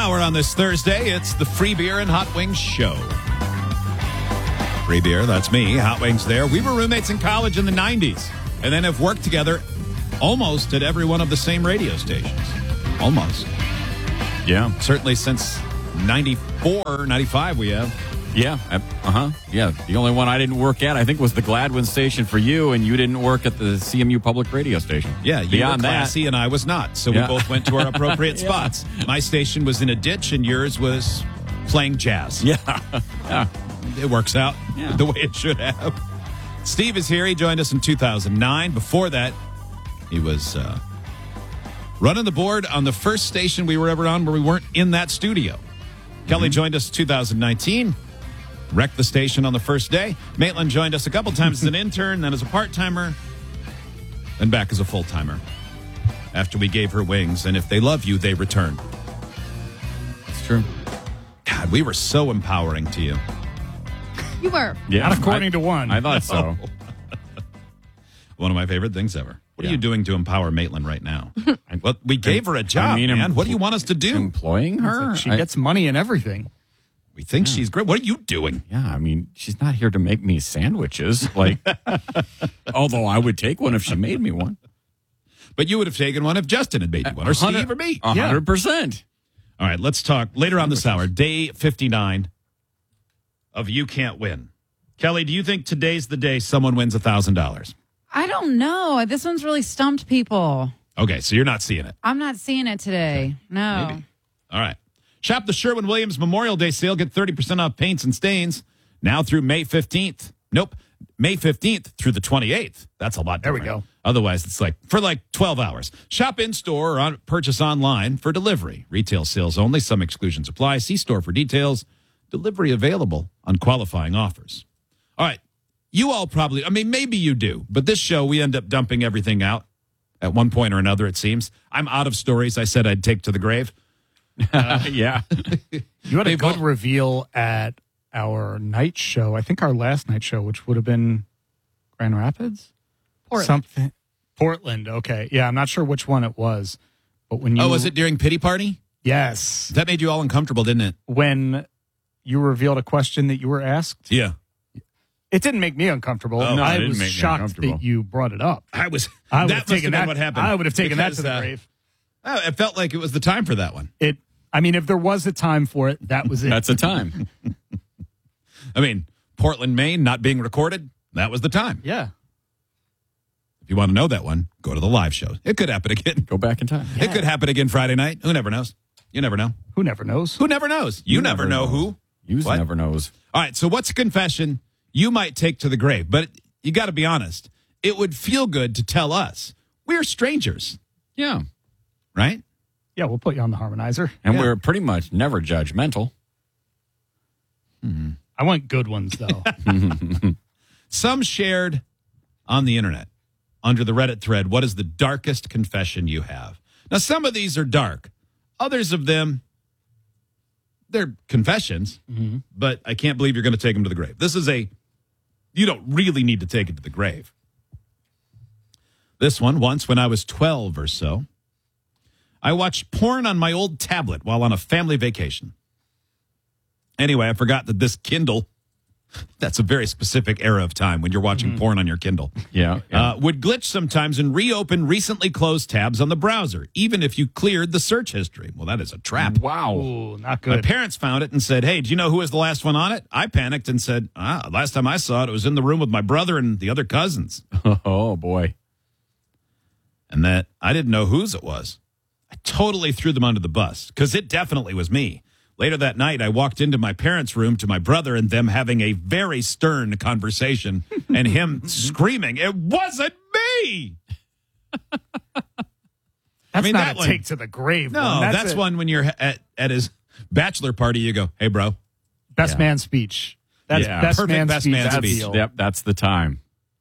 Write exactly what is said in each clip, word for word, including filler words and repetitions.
hour on this Thursday. It's the Free Beer and Hot Wings Show. Free Beer, that's me. Hot Wings there. We were roommates in college in the nineties and then have worked together almost at every one of the same radio stations. Almost. Yeah. Certainly since ninety-four, ninety-five we have. Yeah. Uh-huh. Yeah. The only one I didn't work at, I think, was the Gladwin station for you, and you didn't work at the C M U public radio station. Yeah, you Beyond were classy that, and I was not. So yeah. we both went to our appropriate Yeah. spots. My station was in a ditch and yours was playing jazz. Yeah. yeah. It works out Yeah. the way it should have. Steve is here. He joined us in two thousand nine. Before that, he was uh, running the board on the first station we were ever on where we weren't in that studio. Mm-hmm. Kelly joined us in two thousand nineteen. Wrecked the station on the first day. Maitland joined us a couple times as an intern, then as a part-timer, and back as a full-timer after we gave her wings. And if they love you, they return. It's true. God, we were so empowering to you. You were. Yeah. Not according I, to one. I thought so. One of my favorite things ever. What Yeah. are you doing to empower Maitland right now? Well, we gave her a job, I mean, man. empl- What do you want us to do? Employing her? She I- gets money and everything. We think she's great. What are you doing? Yeah, I mean, she's not here to make me sandwiches. Like, although I would take one if she made me one. But you would have taken one if Justin had made you one, or Steve, or me. A hundred percent. All right, let's talk later on this hour. Day fifty-nine of You Can't Win. Kelly, do you think today's the day someone wins one thousand dollars? I don't know. This one's really stumped people. Okay, so you're not seeing it. I'm not seeing it today. No. Maybe. All right. Shop the Sherwin-Williams Memorial Day sale. Get thirty percent off paints and stains now through May fifteenth. Nope. May fifteenth through the twenty-eighth. That's a lot different. There we go. Otherwise, it's like for like twelve hours. Shop in-store or on, purchase online for delivery. Retail sales only. Some exclusions apply. See store for details. Delivery available on qualifying offers. All right. You all probably, I mean, maybe you do, but this show, we end up dumping everything out at one point or another, it seems. I'm out of stories I said I'd take to the grave. Uh, yeah. You had a They've good all- reveal at our night show. I think our last night show, which would have been Grand Rapids? Portland. Something. Portland. Okay. Yeah, I'm not sure which one it was. But when you Oh, was it during Pity Party? Yes. That made you all uncomfortable, didn't it? When you revealed a question that you were asked, Yeah. it didn't make me uncomfortable. Oh, no, I it didn't was make me shocked uncomfortable. that you brought it up. I was, I would that have must have taken been that. what happened. I would have taken Because, that to the uh, grave. oh, it felt like it was the time for that one. It. I mean, if there was a time for it, that was it. That's a time. I mean, Portland, Maine, not being recorded, that was the time. yeah. If you want to know that one, go to the live show. It could happen again. Go back in time. It could happen again Friday night. Who never knows? You never know. Who never knows? Who never knows? You, never, know who. You What? never knows. All right, so what's a confession you might take to the grave? But you got to be honest. It would feel good to tell us. We're strangers, Yeah. right? Yeah, we'll put you on the harmonizer. And Yeah. we're pretty much never judgmental. I want good ones, though. Some shared on the internet under the Reddit thread, what is the darkest confession you have? Now, some of these are dark. Others of them, they're confessions, but I can't believe you're going to take them to the grave. This is a, you don't really need to take it to the grave. This one, once when I was twelve or so, I watched porn on my old tablet while on a family vacation. Anyway, I forgot that this Kindle, that's a very specific era of time when you're watching porn on your Kindle, Yeah. yeah. uh, would glitch sometimes and reopen recently closed tabs on the browser, even if you cleared the search history. Well, that is a trap. wow. Ooh, not My good. parents found it and said, hey, do you know who was the last one on it? I panicked and said, ah, last time I saw it, it was in the room with my brother and the other cousins. Oh, boy. And that I didn't know whose it was. I totally threw them under the bus because it definitely was me. Later that night, I walked into my parents' room to my brother and them having a very stern conversation and him screaming, it wasn't me. That's mean, not that a one- take to the grave. No, one. that's, a one when you're at, at his bachelor party, you go, hey, bro. best Yeah. man speech. That's Yeah. best Perfect man best speech. man That's speech. the- Yep, that's the time.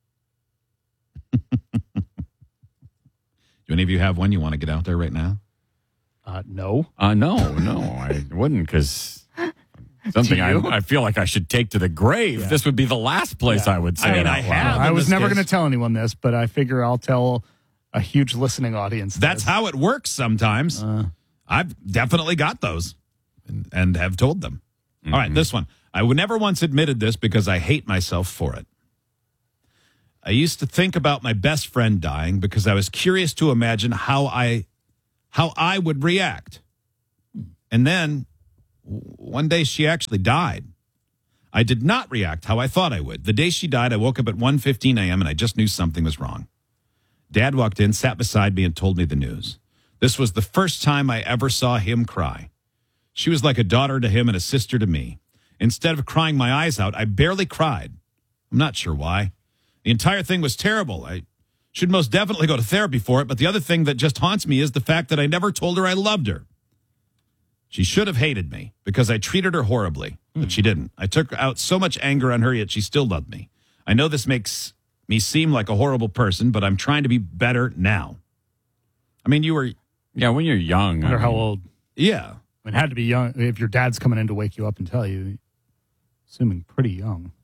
Do any of you have one you want to get out there right now? Uh, no. Uh, no, no, I wouldn't because something I, you? I feel like I should take to the grave. Yeah. This would be the last place Yeah. I would say I mean, it out I loud. have. I in was this never case. going to tell anyone this, but I figure I'll tell a huge listening audience. That's this. how it works sometimes. Uh, I've definitely got those. and, and have told them. Mm-hmm. All right, this one. I would never once admitted this because I hate myself for it. I used to think about my best friend dying because I was curious to imagine how I how I would react. And then one day she actually died. I did not react how I thought I would. The day she died, I woke up at one fifteen a.m. and I just knew something was wrong. Dad walked in, sat beside me, and told me the news. This was the first time I ever saw him cry. She was like a daughter to him and a sister to me. Instead of crying my eyes out, I barely cried. I'm not sure why. The entire thing was terrible. I should most definitely go to therapy for it, but the other thing that just haunts me is the fact that I never told her I loved her. She should have hated me because I treated her horribly, but she didn't. I took out so much anger on her, yet she still loved me. I know this makes me seem like a horrible person, but I'm trying to be better now. I mean, you were... Yeah, when you're young. I wonder I how mean, old. Yeah. It had to be young. If your dad's coming in to wake you up and tell you, assuming pretty young.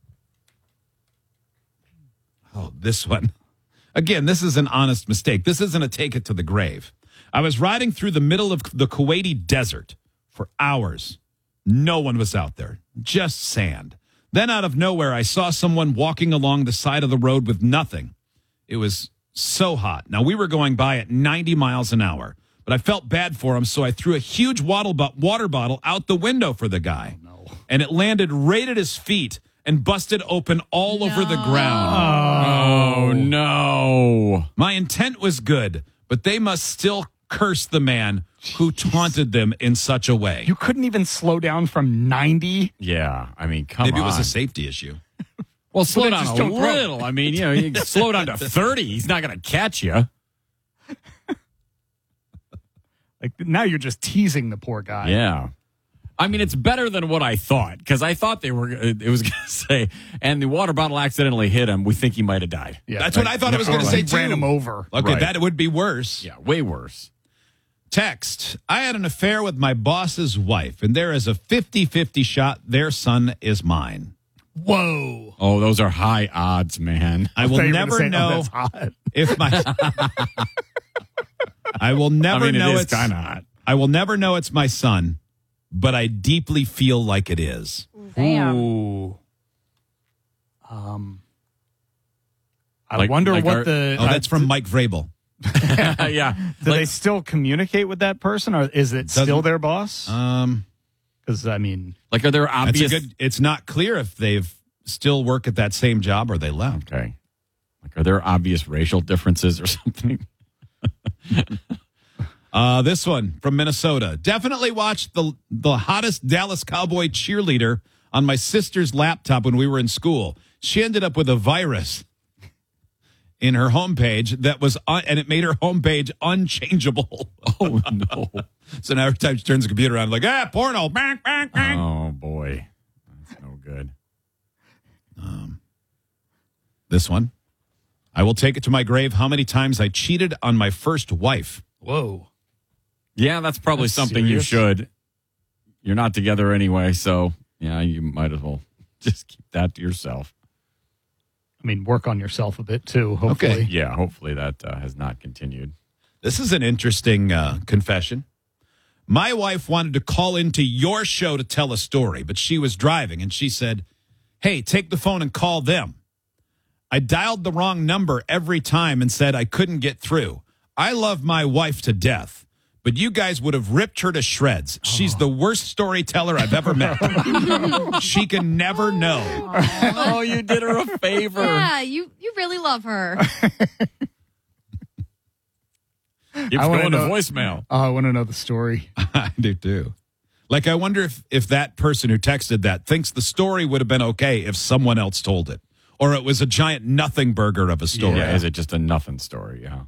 Oh, this one. Again, this is an honest mistake. This isn't a take it to the grave. I was riding through the middle of the Kuwaiti desert for hours. No one was out there, just sand. Then out of nowhere, I saw someone walking along the side of the road with nothing. It was so hot. Now, we were going by at ninety miles an hour, but I felt bad for him, so I threw a huge water bottle out the window for the guy. Oh, no. And it landed right at his feet and busted open all over the ground. Oh, no. My intent was good, but they must still curse the man who taunted them in such a way. You couldn't even slow down from ninety? Yeah, I mean, come Maybe on. it was a safety issue. Well, slow then down just a don't throw. little. I mean, you know, you can slow down to thirty. He's not going to catch you. Like, now you're just teasing the poor guy. Yeah. I mean, it's better than what I thought, because I thought they were, it was going to say, and the water bottle accidentally hit him. We think he might have died. Yeah, That's what I thought it was going to say, too. Ran him over. Okay, Right. that would be worse. Yeah, way worse. Text. I had an affair with my boss's wife, and there is a fifty-fifty shot their son is mine. Whoa. Oh, those are high odds, man. I will thought you were gonna never say, oh, know that's hot. if my... I will never I mean, know it is it's kind of hot. I will never know it's my son, but I deeply feel like it is. Damn. Ooh. Um, I Like- wonder like what our- the... Oh, that's from Mike Vrabel. Yeah. Do Like- they still communicate with that person, or is it Doesn't- still their boss? Um, Because, I mean... Like, are there that's a obvious... good. It's not clear if they've still work at that same job or they left. Okay. Like, are there obvious racial differences or something? Uh, this one from Minnesota. Definitely watched the the hottest Dallas Cowboy cheerleader on my sister's laptop when we were in school. She ended up with a virus in her homepage that was un- and it made her homepage unchangeable. Oh, no. So now every time she turns the computer on, like, ah, porno. Bang, bang, bang. Oh, boy. That's no good. This one. I will take it to my grave how many times I cheated on my first wife. Whoa. Yeah, that's probably That's something you serious. should. You're not together anyway, so, yeah, you might as well just keep that to yourself. I mean, work on yourself a bit, too, hopefully. Okay. Yeah, hopefully that uh, has not continued. This is an interesting uh, confession. My wife wanted to call into your show to tell a story, but she was driving, and she said, hey, take the phone and call them. I dialed the wrong number every time and said I couldn't get through. I love my wife to death, but you guys would have ripped her to shreds. She's the worst storyteller I've ever met. She can never know. Oh, you did her a favor. Yeah, you, you really love her. Keeps I wanna going to know- voicemail. Oh, I want to know the story. I do too. Like, I wonder if, if that person who texted that thinks the story would have been okay if someone else told it, or it was a giant nothing burger of a story. Yeah, is it just a nothing story? Yeah.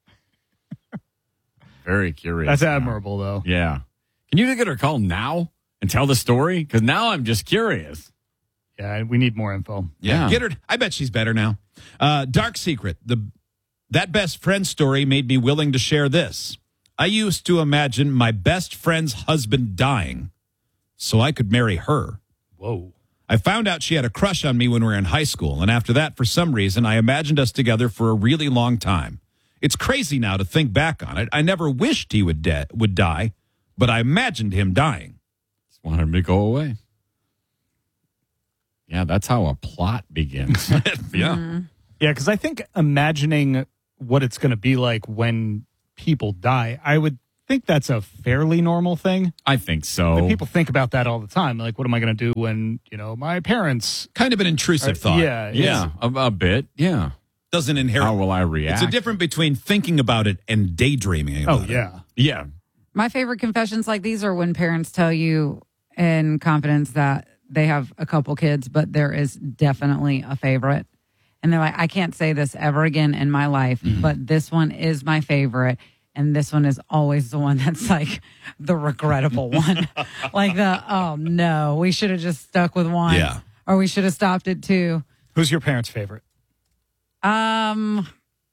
Very curious. That's now. admirable, though. Yeah. Can you get her a call now and tell the story? Because now I'm just curious. Yeah, we need more info. Yeah, Yeah. get her. I bet she's better now. Uh, dark secret. The that best friend story made me willing to share this. I used to imagine my best friend's husband dying so I could marry her. Whoa. I found out she had a crush on me when we were in high school, and after that, for some reason, I imagined us together for a really long time. It's crazy now to think back on it. I never wished he would de- would die, but I imagined him dying. Just wanted him to go away. Yeah, that's how a plot begins. Yeah. Yeah, because I think imagining what it's going to be like when people die, I would think that's a fairly normal thing. I think so. Like, people think about that all the time. Like, what am I going to do when, you know, my parents... Kind of an intrusive Uh, thought. yeah, Yeah, a, a bit. Yeah. Doesn't inherit. How will I react? It's a difference between thinking about it and daydreaming about Oh, it. yeah. Yeah. My favorite confessions like these are when parents tell you in confidence that they have a couple kids, but there is definitely a favorite. And they're like, I can't say this ever again in my life, Mm-hmm. but this one is my favorite. And this one is always the one that's like the regrettable one. Like the, oh no, we should have just stuck with one. Yeah. Or we should have stopped at two. Who's your parents' favorite? Um,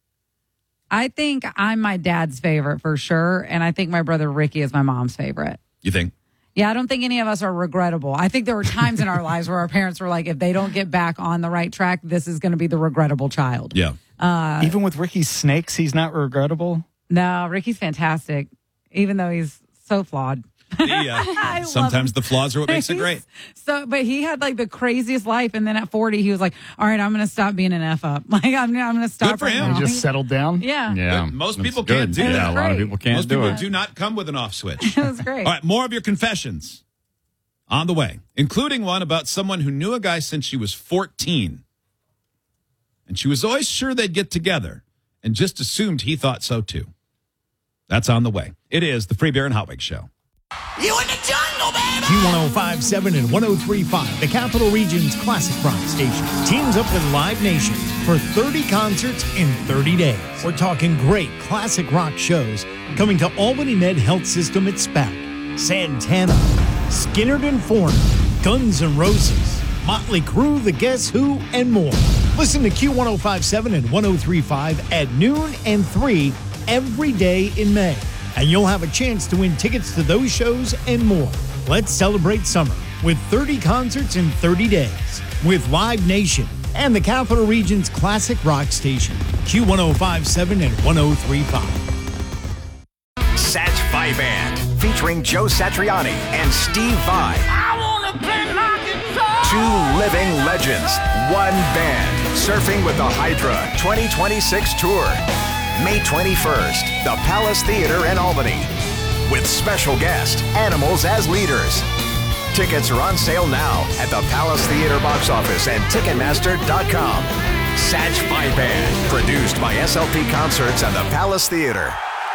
I think I'm my dad's favorite for sure. And I think my brother Ricky is my mom's favorite. You think? Yeah, I don't think any of us are regrettable. I think there were times in our lives where our parents were like, if they don't get back on the right track, this is going to be the regrettable child. Yeah. Uh, Even with Ricky's snakes, he's not regrettable? No, Ricky's fantastic, even though he's so flawed. The, I uh, love sometimes him. the flaws are what makes it great. So, but he had like the craziest life, and then at forty, he was like, "All right, I'm going to stop being an f up. Like I'm, I'm going to stop Good for right him. now." He just settled down? Yeah, Yeah. Good. Most That's people good. can't do Yeah, that. a lot of Great. people can't Most do people it. do not come with an off switch. it was great. All right, more of your confessions on the way, including one about someone who knew a guy since she was fourteen. And she was always sure they'd get together and just assumed he thought so too. That's on the way. It is the Free Beer and Hot Wings Show. You in the jungle, baby! Q one oh five point seven and one oh three point five, the Capital Region's classic rock station, teams up with Live Nation for thirty concerts in thirty days. We're talking great classic rock shows coming to Albany Med Health System at SPAC, Santana, Skynyrd and Foreigner, Guns N' Roses, Motley Crue, The Guess Who, and more. Listen to Q one oh five point seven and one oh three point five at noon and three every day in May. And you'll have a chance to win tickets to those shows and more. Let's celebrate summer with thirty concerts in thirty days with Live Nation and the Capital Region's classic rock station, Q one oh five point seven and one oh three point five. Sat Vai Band, featuring Joe Satriani and Steve Vai. I wanna play my guitar! Two living legends, one band, surfing with the Hydra twenty twenty-six tour. May twenty-first, the Palace Theater in Albany. With special guest, Animals as leaders. Tickets are on sale now at the Palace Theater box office and Ticketmaster dot com. Sat Vai Band, produced by S L P Concerts and the Palace Theater.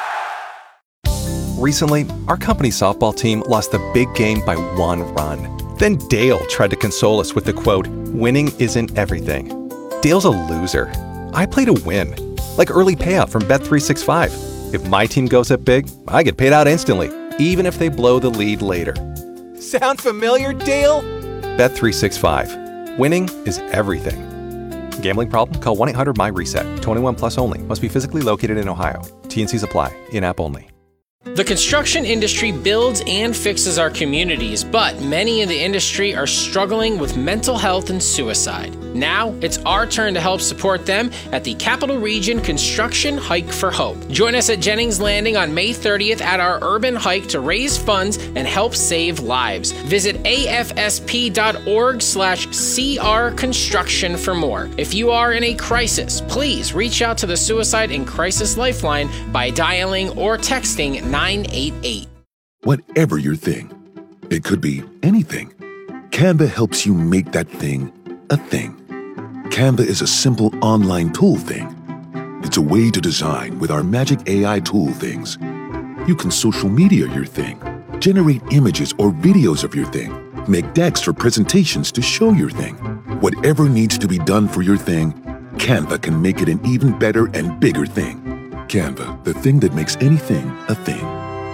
Recently, our company softball team lost the big game by one run. Then Dale tried to console us with the quote, "Winning isn't everything." Dale's a loser. I play to win. Like early payout from Bet three sixty-five. If my team goes up big, I get paid out instantly, even if they blow the lead later. Sound familiar, Dale? Bet three sixty-five. Winning is everything. Gambling problem? Call one eight hundred M Y reset. twenty-one plus only. Must be physically located in Ohio. T N Cs apply. In-app only. The construction industry builds and fixes our communities, but many in the industry are struggling with mental health and suicide. Now, it's our turn to help support them at the Capital Region Construction Hike for Hope. Join us at Jennings Landing on May thirtieth at our urban hike to raise funds and help save lives. Visit afsp.org slash CR construction for more. If you are in a crisis, please reach out to the Suicide and Crisis Lifeline by dialing or texting nine eight eight. Whatever your thing, it could be anything. Canva helps you make that thing a thing. Canva is a simple online tool thing. It's a way to design with our magic A I tool things. You can social media your thing, generate images or videos of your thing, make decks for presentations to show your thing. Whatever needs to be done for your thing, Canva can make it an even better and bigger thing. Canva, the thing that makes anything a thing.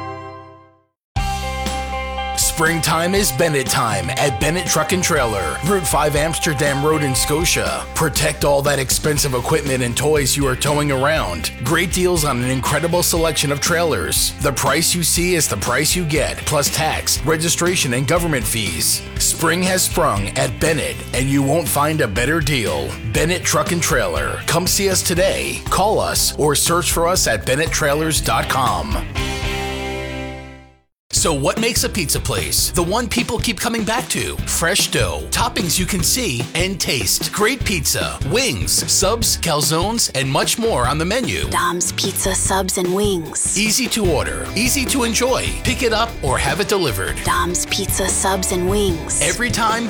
Springtime is Bennett time at Bennett Truck and Trailer, Route five Amsterdam Road in Scotia. Protect all that expensive equipment and toys you are towing around. Great deals on an incredible selection of trailers. The price you see is the price you get, plus tax, registration, and government fees. Spring has sprung at Bennett, and you won't find a better deal. Bennett Truck and Trailer. Come see us today. Call us or search for us at bennett trailers dot com. So what makes a pizza place the one people keep coming back to? Fresh dough, toppings you can see and taste, great pizza, wings, subs, calzones, and much more on the menu. Dom's Pizza, Subs, and Wings. Easy to order, easy to enjoy. Pick it up or have it delivered. Dom's Pizza, Subs, and Wings. Every time,